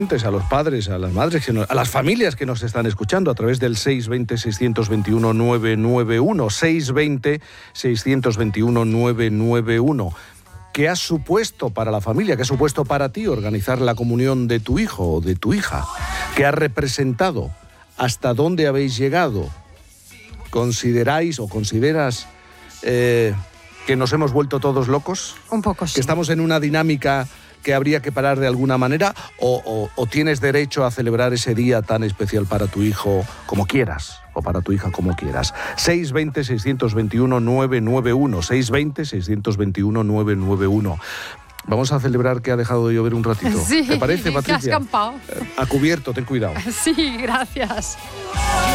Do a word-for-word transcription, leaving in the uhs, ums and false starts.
a los padres, a las madres, que nos, a las familias que nos están escuchando a través del seis veinte, seiscientos veintiuno, novecientos noventa y uno, seis veinte, seiscientos veintiuno, novecientos noventa y uno. ¿Qué ha supuesto para la familia, qué ha supuesto para ti organizar la comunión de tu hijo o de tu hija? ¿Qué ha representado? ¿Hasta dónde habéis llegado? ¿Consideráis o consideras eh, que nos hemos vuelto todos locos? Un poco sí. ¿Que estamos en una dinámica que habría que parar de alguna manera? ¿O, o, o tienes derecho a celebrar ese día tan especial para tu hijo como quieras? O para tu hija como quieras. seis veinte, seiscientos veintiuno, novecientos noventa y uno. seis veinte, seiscientos veintiuno, novecientos noventa y uno. Vamos a celebrar que ha dejado de llover un ratito. Sí, ¿Te parece, Patricia? que has campado. A cubierto, ten cuidado. Sí, gracias.